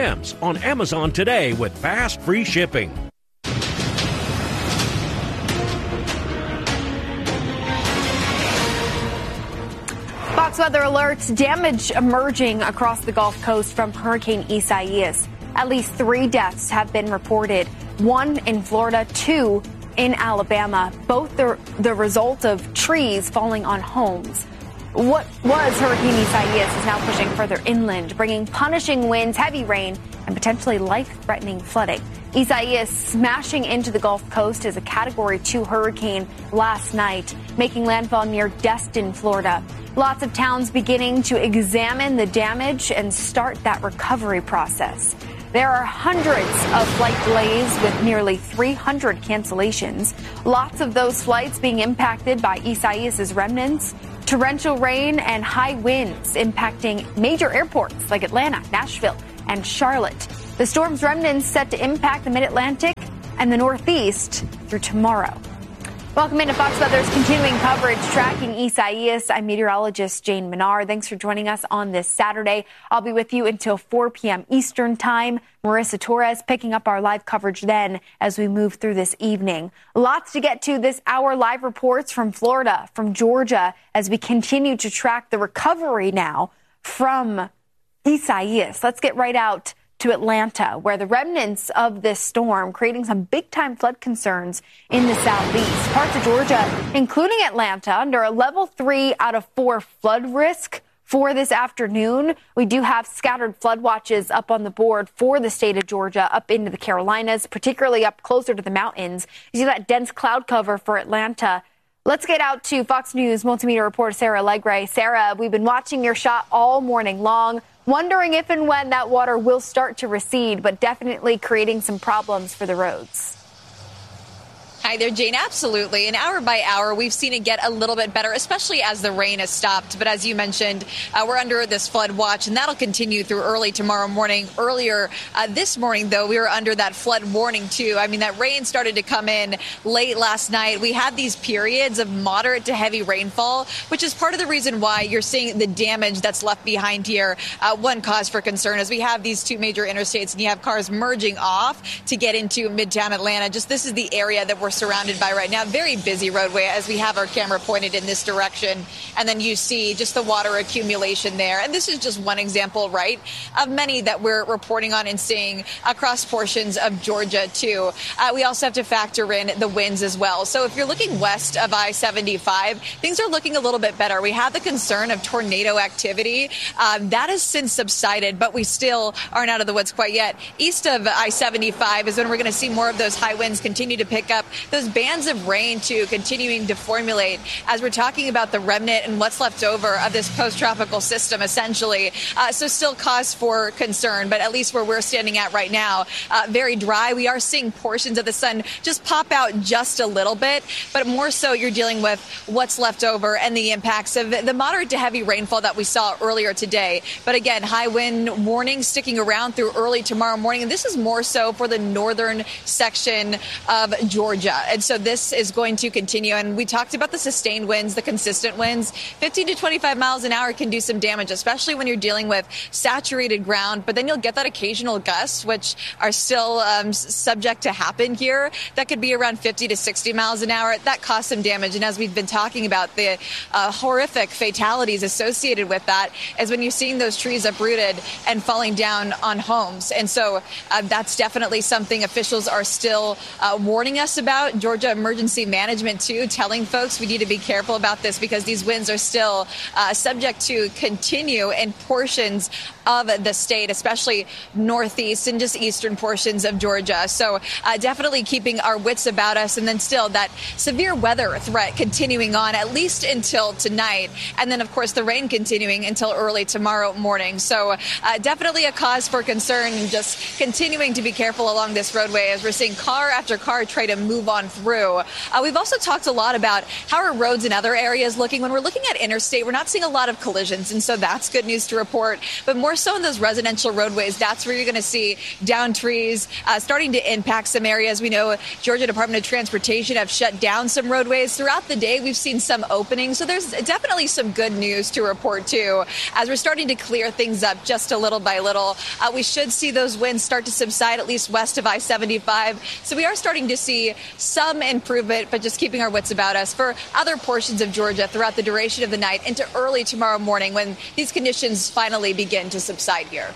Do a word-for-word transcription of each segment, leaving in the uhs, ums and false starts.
gems on Amazon today with fast, free shipping. Fox Weather alerts, damage emerging across the Gulf Coast from Hurricane Isaias. At least three deaths have been reported, one in Florida, two in Alabama, both the, the result of trees falling on homes. What was Hurricane Isaias is now pushing further inland, bringing punishing winds, heavy rain, and potentially life-threatening flooding. Isaias smashing into the Gulf Coast as a Category two hurricane last night, making landfall near Destin, Florida. Lots of towns beginning to examine the damage and start that recovery process. There are hundreds of flight delays with nearly three hundred cancellations. Lots of those flights being impacted by Isaias' remnants. Torrential rain and high winds impacting major airports like Atlanta, Nashville, and Charlotte. The storm's remnants set to impact the Mid-Atlantic and the Northeast through tomorrow. Welcome into Fox Weather's continuing coverage tracking Isaias. I'm meteorologist Jane Menard. Thanks for joining us on this Saturday. I'll be with you until four p.m. Eastern Time. Marissa Torres picking up our live coverage then as we move through this evening. Lots to get to this hour. Live reports from Florida, from Georgia, as we continue to track the recovery now from Isaias. Let's get right out to Atlanta, where the remnants of this storm creating some big-time flood concerns in the southeast. Parts of Georgia, including Atlanta, under a level three out of four flood risk for this afternoon. We do have scattered flood watches up on the board for the state of Georgia, up into the Carolinas, particularly up closer to the mountains. You see that dense cloud cover for Atlanta. Let's get out to Fox News multimedia reporter Sarah Legre. Sarah, we've been watching your shot all morning long, wondering if and when that water will start to recede, but definitely creating some problems for the roads. Hi there, Jane. Absolutely. And hour by hour, we've seen it get a little bit better, especially as the rain has stopped. But as you mentioned, uh, we're under this flood watch, and that'll continue through early tomorrow morning. Earlier uh, this morning, though, we were under that flood warning, too. I mean, that rain started to come in late last night. We had these periods of moderate to heavy rainfall, which is part of the reason why you're seeing the damage that's left behind here. Uh, one cause for concern is we have these two major interstates, and you have cars merging off to get into Midtown Atlanta. Just this is the area that we're surrounded by right now. Very busy roadway as we have our camera pointed in this direction. And then you see just the water accumulation there. And this is just one example, right, of many that we're reporting on and seeing across portions of Georgia, too. Uh, we also have to factor in the winds as well. So if you're looking west of I seventy-five, things are looking a little bit better. We have the concern of tornado activity. Um, that has since subsided, but we still aren't out of the woods quite yet. East of I seventy-five is when we're going to see more of those high winds continue to pick up. Those bands of rain, too, continuing to formulate as we're talking about the remnant and what's left over of this post-tropical system, essentially. Uh, so still cause for concern, but at least where we're standing at right now, uh, very dry. We are seeing portions of the sun just pop out just a little bit, but more so you're dealing with what's left over and the impacts of the moderate to heavy rainfall that we saw earlier today. But again, high wind warning sticking around through early tomorrow morning. And this is more so for the northern section of Georgia. And so this is going to continue. And we talked about the sustained winds, the consistent winds. fifteen to twenty-five miles an hour can do some damage, especially when you're dealing with saturated ground. But then you'll get that occasional gust, which are still um, subject to happen here. That could be around fifty to sixty miles an hour. That caused some damage. And as we've been talking about, the uh, horrific fatalities associated with that is when you're seeing those trees uprooted and falling down on homes. And so uh, that's definitely something officials are still uh, warning us about. Georgia Emergency Management, too, telling folks we need to be careful about this because these winds are still uh, subject to continue in portions of the state, especially northeast and just eastern portions of Georgia. So uh, definitely keeping our wits about us. And then still that severe weather threat continuing on at least until tonight. And then, of course, the rain continuing until early tomorrow morning. So uh, definitely a cause for concern and just continuing to be careful along this roadway as we're seeing car after car try to move move on through. Uh, we've also talked a lot about how are roads in other areas looking. When we're looking at interstate, we're not seeing a lot of collisions, and so that's good news to report. But more so in those residential roadways, that's where you're going to see down trees uh, starting to impact some areas. We know Georgia Department of Transportation have shut down some roadways throughout the day. We've seen some openings, so there's definitely some good news to report too. As we're starting to clear things up just a little by little, uh, we should see those winds start to subside at least west of I seventy-five. So we are starting to see some improvement, but just keeping our wits about us for other portions of Georgia throughout the duration of the night into early tomorrow morning when these conditions finally begin to subside here.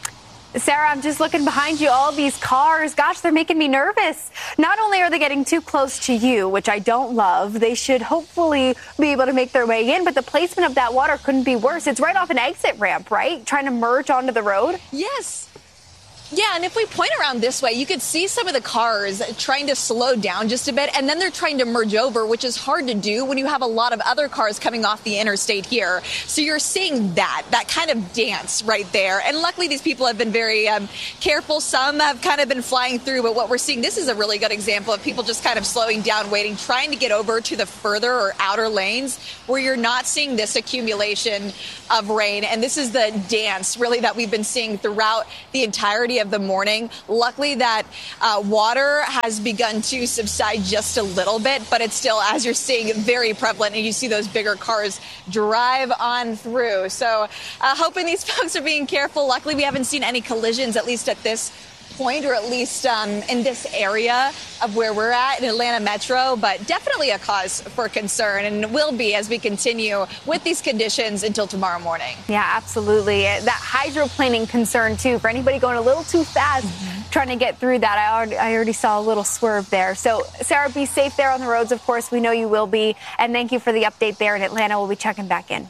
Sarah, I'm just looking behind you, all these cars. Gosh, they're making me nervous. Not only are they getting too close to you, which I don't love, they should hopefully be able to make their way in, but the placement of that water couldn't be worse. It's right off an exit ramp, right? Trying to merge onto the road? Yes. Yeah, and if we point around this way, you could see some of the cars trying to slow down just a bit, and then they're trying to merge over, which is hard to do when you have a lot of other cars coming off the interstate here. So you're seeing that, that kind of dance right there. And luckily, these people have been very um, careful. Some have kind of been flying through, but what we're seeing, this is a really good example of people just kind of slowing down, waiting, trying to get over to the further or outer lanes where you're not seeing this accumulation of rain. And this is the dance, really, that we've been seeing throughout the entirety of the morning. Luckily, that uh, water has begun to subside just a little bit, but it's still, as you're seeing, very prevalent, and you see those bigger cars drive on through. So uh, hoping these folks are being careful. Luckily, we haven't seen any collisions, at least at this point, or at least um, in this area of where we're at in Atlanta Metro, but definitely a cause for concern, and will be as we continue with these conditions until tomorrow morning. Yeah, absolutely. That hydroplaning concern, too, for anybody going a little too fast mm-hmm. trying to get through that. I already, I already saw a little swerve there. So, Sarah, be safe there on the roads, of course. We know you will be. And thank you for the update there in Atlanta. We'll be checking back in.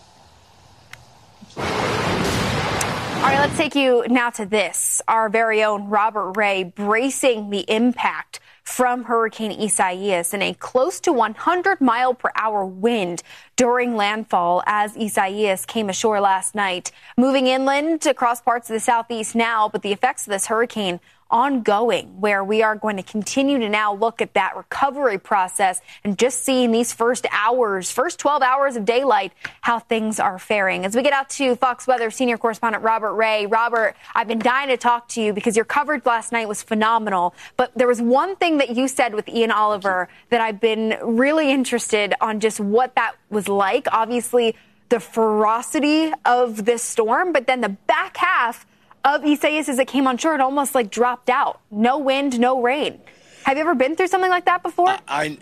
All right, let's take you now to this. Our very own Robert Ray bracing the impact from Hurricane Isaias in a close to one hundred mile per hour wind during landfall as Isaias came ashore last night. Moving inland across parts of the southeast now, but the effects of this hurricane ongoing, where we are going to continue to now look at that recovery process and just seeing these first hours, first twelve hours of daylight, how things are faring. As we get out to Fox Weather senior correspondent Robert Ray. Robert, I've been dying to talk to you because your coverage last night was phenomenal. But there was one thing that you said with Ian Oliver that I've been really interested on just what that was like. Obviously, the ferocity of this storm, but then the back half of Isaias as it came on shore, it almost like dropped out. No wind, no rain. Have you ever been through something like that before? I, I,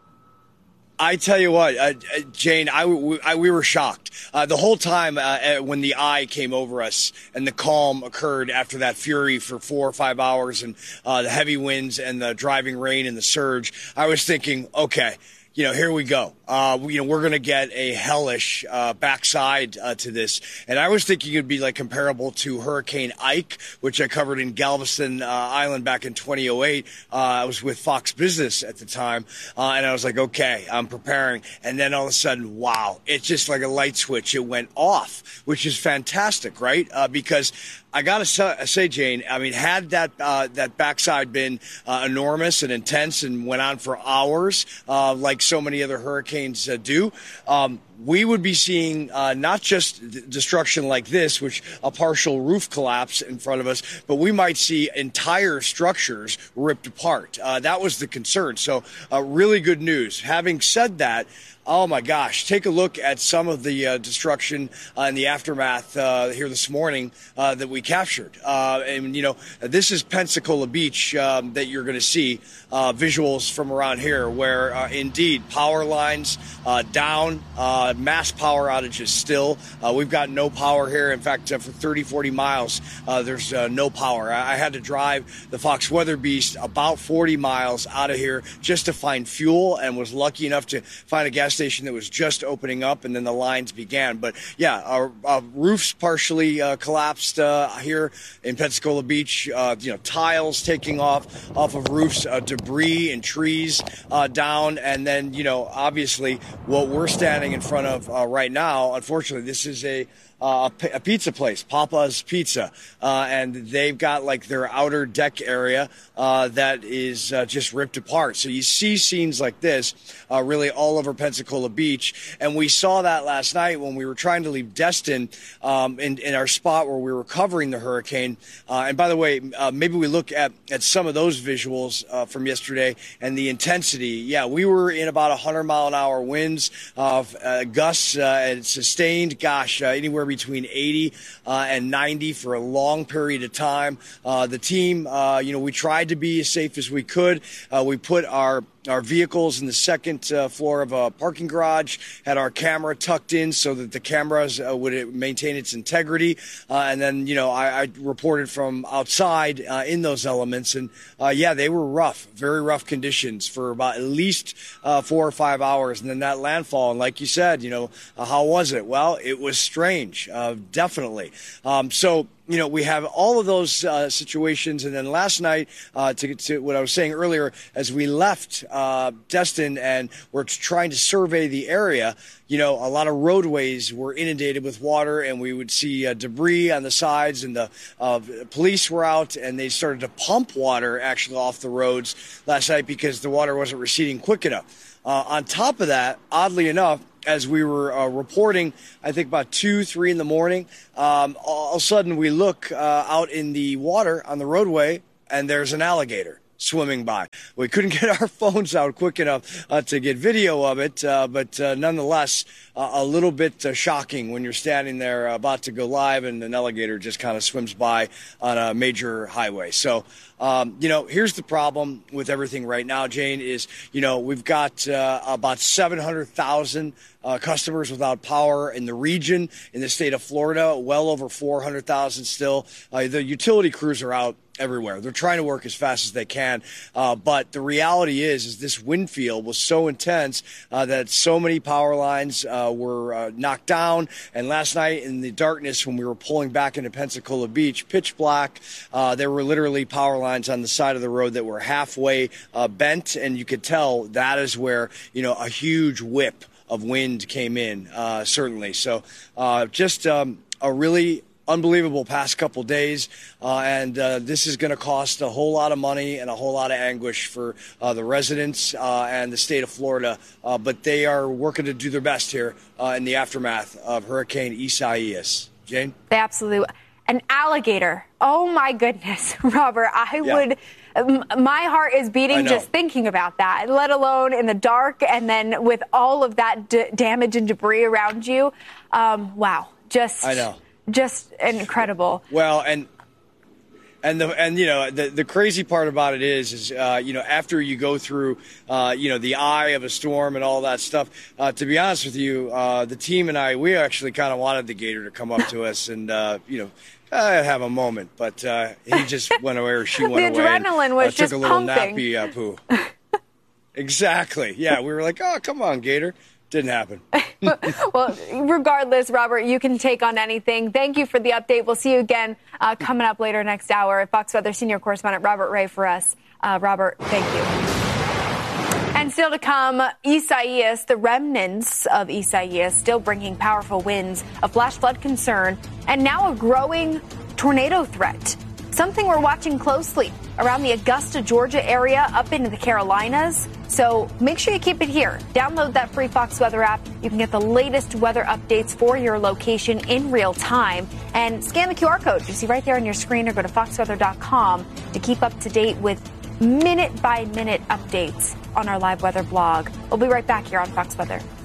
I tell you what, uh, Jane, I, we, I, we were shocked. Uh, the whole time uh, when the eye came over us and the calm occurred after that fury for four or five hours and uh, the heavy winds and the driving rain and the surge, I was thinking, okay, you know, here we go. Uh, you know, we're going to get a hellish uh, backside uh, to this. And I was thinking it'd be like comparable to Hurricane Ike, which I covered in Galveston uh, Island back in twenty oh eight. Uh, I was with Fox Business at the time. Uh, and I was like, okay, I'm preparing. And then all of a sudden, wow, it's just like a light switch. It went off, which is fantastic, right? Uh, because I got to say, Jane, I mean, had that uh, that backside been uh, enormous and intense and went on for hours, uh, like so many other hurricanes uh, do, um, we would be seeing uh, not just d- destruction like this, which a partial roof collapse in front of us, but we might see entire structures ripped apart. Uh, that was the concern. So uh, really good news. Having said that, oh, my gosh, take a look at some of the uh, destruction uh, and the aftermath uh, here this morning uh, that we captured. Uh, and, you know, this is Pensacola Beach um, that you're going to see uh, visuals from around here where, uh, indeed, power lines uh, down, uh, mass power outages still. Uh, we've got no power here. In fact, uh, for thirty, forty miles, uh, there's uh, no power. I-, I had to drive the Fox Weather Beast about forty miles out of here just to find fuel and was lucky enough to find a gas station that was just opening up, and then the lines began. But yeah, our, our roofs partially uh, collapsed uh, here in Pensacola Beach. Uh, you know, tiles taking off off of roofs, uh, debris and trees uh, down, and then you know, obviously, what we're standing in front of uh, right now. Unfortunately, this is a uh, a, a pizza place, Papa's Pizza, uh, and they've got like their outer deck area uh, that is uh, just ripped apart. So you see scenes like this uh, really all over Pensacola Beach, and we saw that last night when we were trying to leave Destin um, in, in our spot where we were covering the hurricane. Uh, and by the way, uh, maybe we look at, at some of those visuals uh, from yesterday and the intensity. Yeah, we were in about one hundred mile an hour winds, uh, uh, gusts uh, and sustained, gosh, uh, anywhere between eighty uh, and ninety for a long period of time. Uh, the team, uh, you know, we tried to be as safe as we could. Uh, we put our Our vehicles in the second uh, floor of a parking garage, had our camera tucked in so that the cameras uh, would maintain its integrity. Uh, and then, you know, I, I reported from outside uh, in those elements. And, uh, yeah, they were rough, very rough conditions for about at least uh, four or five hours. And then that landfall. And like you said, you know, uh, how was it? Well, it was strange, uh, definitely. Um, so, you know, we have all of those uh, situations. And then last night, uh, to, to what I was saying earlier, as we left uh, Destin and we're trying to survey the area, you know, a lot of roadways were inundated with water, and we would see uh, debris on the sides, and the uh, police were out, and they started to pump water actually off the roads last night because the water wasn't receding quick enough. Uh, on top of that, oddly enough, as we were uh, reporting, I think about two, three in the morning, um, all of a sudden we look uh, out in the water on the roadway, and there's an alligator swimming by. We couldn't get our phones out quick enough uh, to get video of it, uh, but uh, nonetheless, uh, a little bit uh, shocking when you're standing there uh, about to go live and an alligator just kind of swims by on a major highway. So, um, you know, here's the problem with everything right now, Jane, is, you know, we've got uh, about seven hundred thousand Uh, customers without power in the region, in the state of Florida, well over four hundred thousand still. Uh, the utility crews are out everywhere. They're trying to work as fast as they can. Uh, but the reality is, is this wind field was so intense uh, that so many power lines uh, were uh, knocked down. And last night in the darkness, when we were pulling back into Pensacola Beach, pitch black, uh, there were literally power lines on the side of the road that were halfway uh, bent. And you could tell that is where, you know, a huge whip of wind came in, uh, certainly. So uh, just um, a really unbelievable past couple days, uh, and uh, this is going to cost a whole lot of money and a whole lot of anguish for uh, the residents uh, and the state of Florida, uh, but they are working to do their best here uh, in the aftermath of Hurricane Isaias. Jane? They absolutely. An alligator. Oh, my goodness, Robert. I yeah. would. My heart is beating just thinking about that, let alone in the dark and then with all of that d- damage and debris around you. Um, wow. Just, I know. Just incredible. Well, and and the and you know the the crazy part about it is is uh, you know after you go through uh, you know the eye of a storm and all that stuff. Uh, to be honest with you, uh, the team and I, we actually kind of wanted the gator to come up to us and uh, you know. I have a moment, but uh, he just went away, or she went the away. The adrenaline and, was uh, just took a little pumping. nappy uh, poo. Exactly. Yeah, we were like, oh, come on, Gator. Didn't happen. Well, regardless, Robert, you can take on anything. Thank you for the update. We'll see you again uh, coming up later next hour. Fox Weather senior correspondent Robert Ray for us. Uh, Robert, thank you. And still to come, Isaias, the remnants of Isaias, still bringing powerful winds, a flash flood concern, and now a growing tornado threat. Something we're watching closely around the Augusta, Georgia area, up into the Carolinas. So make sure you keep it here. Download that free Fox Weather app. You can get the latest weather updates for your location in real time. And scan the Q R code you see right there on your screen, or go to fox weather dot com to keep up to date with minute by minute updates on our live weather blog. We'll be right back here on Fox Weather.